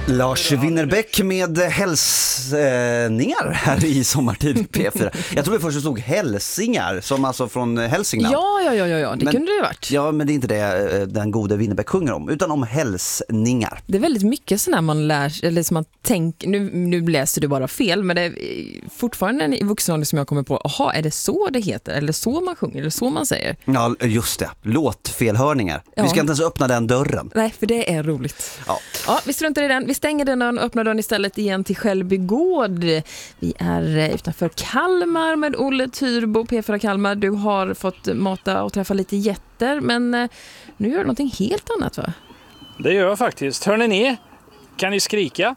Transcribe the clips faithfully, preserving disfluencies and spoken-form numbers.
Lars Winnerbäck med hälsningar här i sommartid P fyra. Jag tror det först stod hälsingar, som alltså från Hälsingland. Ja, ja, ja, ja, det men, kunde det ju varit. Ja, men det är inte det den gode Winnerbäck sjunger om, utan om hälsningar. Det är väldigt mycket sådär man lär, eller som man tänker, nu, nu läser du bara fel, men det är fortfarande en vuxen ålder som jag kommer på, jaha, är det så det heter? Eller så man sjunger, eller så man säger? Ja, just det. Låtfelhörningar. Ja. Vi ska inte ens öppna den dörren. Nej, för det är roligt. Ja, ja vi struntar i den. Vi stänger den och öppnar den istället igen till Skälby gård. Vi är utanför Kalmar med Olle Tyrbo, P fyra Kalmar. Du har fått mata och träffa lite jätter, men nu gör du någonting helt annat, va? Det gör jag faktiskt. Hör ni? Kan ni skrika?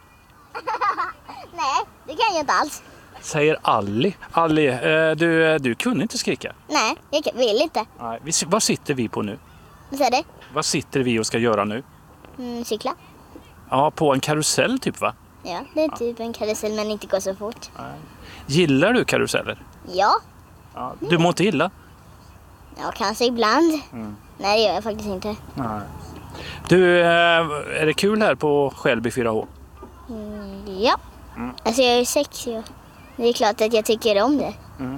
Nej, det kan jag inte alls. Säger Alli. Alli, du, du kunde inte skrika. Nej, jag vill inte. Nej, vi, vad sitter vi på nu? Vad säger du? Vad sitter vi och ska göra nu? Mm, cykla. Ja, på en karusell typ, va? Ja, det är typ en karusell men inte går så fort. Nej. Gillar du karuseller? Ja. Ja. Du mår inte illa? Ja, kanske ibland. Mm. Nej, det gör jag faktiskt inte. Nej. Du, är det kul här på Skälby fyra H? Mm, ja. Mm. Alltså jag är sex år. Det är klart att jag tycker om det. Mm.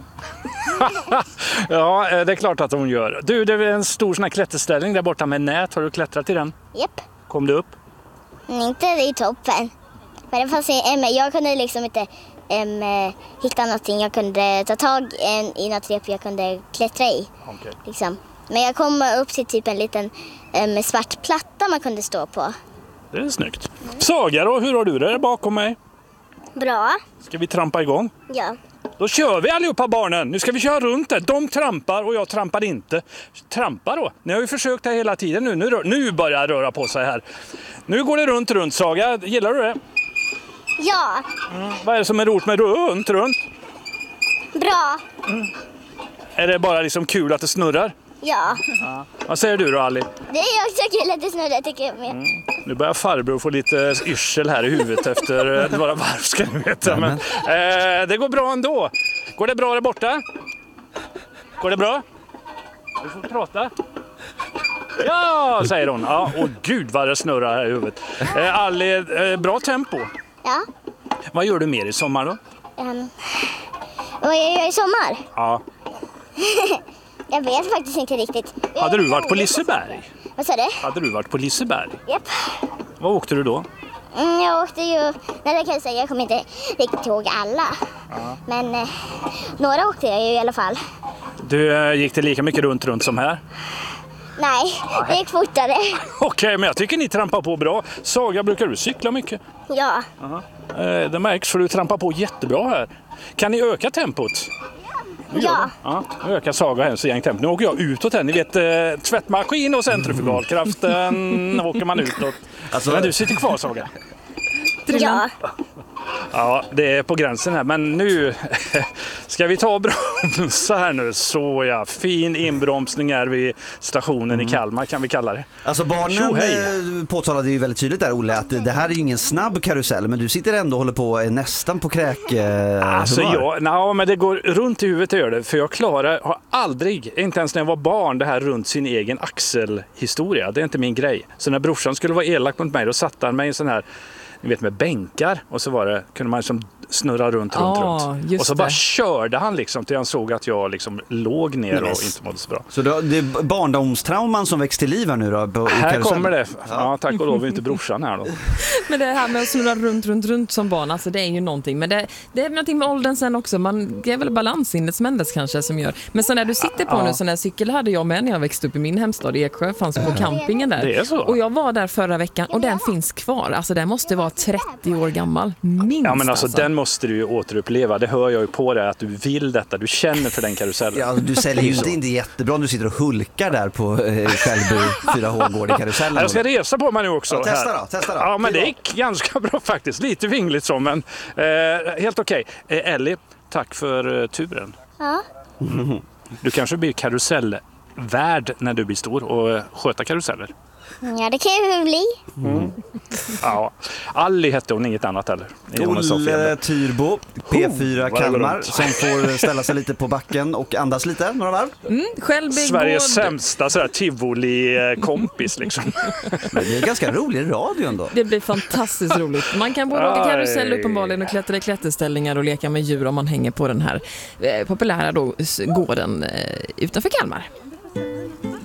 Ja, det är klart att hon gör. Du, det är en stor sån här klätterställning där borta med nät. Har du klättrat i den? Japp. Kom du upp? Mm, inte i toppen. Men det fanns en, jag kunde liksom inte um, hitta någonting. Jag kunde ta tag en, i något rep jag kunde klättra i. Okay. Liksom. Men jag kom upp till typ en liten um, svart platta man kunde stå på. Det är snyggt. Saga då, hur har du det bakom mig? Bra. Ska vi trampa igång? Ja. Då kör vi allihopa barnen. Nu ska vi köra runt det. De trampar och jag trampar inte. Trampa då. Ni har ju försökt här hela tiden nu. Nu, nu börjar röra på sig här. Nu går det runt, runt, Saga. Gillar du det? Ja. Mm. Vad är det som är roligt med runt, runt? Bra. Mm. Är det bara liksom kul att det snurrar? Ja. Ja. Vad säger du då, Ali? Det är också kul att det snurrar, tycker jag med. Mm. Nu börjar farbror få lite yrsel här i huvudet efter några varv, ska ni veta. Men, eh, det går bra ändå. Går det bra där borta? Går det bra? Du får prata. Ja, säger hon. Ja, och gud vad det snurrar här i huvudet. Eh, Ali, eh, bra tempo. Ja. Vad gör du mer i sommar då? Um, vad jag gör i sommar? Ja. Jag vet faktiskt inte riktigt. Hade du varit på Liseberg? Vad sa du? Hade du varit på Liseberg? Japp. Vad åkte du då? Mm, jag åkte ju, nej det kan jag säga, jag kommer inte riktigt ihåg alla. Ja. Men eh, några åkte jag ju i alla fall. Du, eh, gick det lika mycket runt runt som här? Nej, det gick fortare. Okej, okay, men jag tycker ni trampar på bra. Saga, brukar du cykla mycket? Ja. Uh-huh. Eh, det märks för du trampar på jättebra här. Kan ni öka tempot? Ja. Ja. Nu ökar Saga här så gäng tempo. Nu åker jag utåt här. Ni vet, eh, tvättmaskin och centrifugalkraften åker man utåt. Alltså, men du sitter kvar, Saga. Ja. Ja, det är på gränsen här. Men nu ska vi ta och bromsa här nu. Så ja, fin inbromsning är vid stationen mm. i Kalmar, kan vi kalla det. Alltså barnen Tjo, påtalade ju väldigt tydligt där, Olle, att det här är ju ingen snabb karusell, men du sitter ändå och håller på nästan på kräk eh, Alltså jag, na, men det går runt i huvudet att göra det. För jag klarar, har aldrig, inte ens när jag var barn, det här runt sin egen axelhistoria. Det är inte min grej. Så när brorsan skulle vara elak mot mig, då satte han mig i en sån här, ni vet, med bänkar, och så var det, kunde man liksom snurra runt, runt, ah, runt. Och så det. bara körde han liksom till han såg att jag liksom låg ner och inte mådde så bra. Så det är barndomstrauman som växte till liv här nu då? På, här karusell. kommer det. Ja, tack och lov är inte brorsan här då. Men det här med att snurra runt, runt, runt som barn, alltså det är ju någonting. Men det, det är någonting med åldern sen också. Man, det är väl balansinnet som ändas kanske som gör. Men så när du sitter på ja. nu, sån här cykel hade jag med när jag växte upp i min hemstad i Eksjö, fanns på campingen där. Det är så. Och jag var där förra veckan och den finns kvar. Alltså den måste vara trettio år gammal, minst. Ja, men alltså, alltså. Den måste du ju återuppleva. Det hör jag ju på dig att du vill detta. Du känner för den karusellen. Ja, du säljer ju inte, inte jättebra. Du sitter och hulkar där på eh, Skälby fyra H-gård i karusellen. Jag ska resa på mig nu också. Ja, testa här. då, testa då. Ja, men det gick ganska bra faktiskt. Lite vingligt så, men eh, helt okej. Okay. Eh, Ellie, tack för eh, turen. Ja. Mm. Du kanske blir karusellvärd när du blir stor och eh, sköta karuseller. Ja, det kan ju bli. Mm. Ja, Alli hette hon, inget annat heller. Olle Tyrbo, P fyra Oh, Kalmar, som får ställa sig lite på backen och andas lite några varv. Mm, Självbegåvad. Sveriges sämsta sådär tivoli-kompis liksom. Men det är ganska rolig radio ändå. Det blir fantastiskt roligt. Man kan både åka Aj. karusell uppenbarligen och klättra i klätterställningar och leka med djur om man hänger på den här eh, populära då, s- gården eh, utanför Kalmar.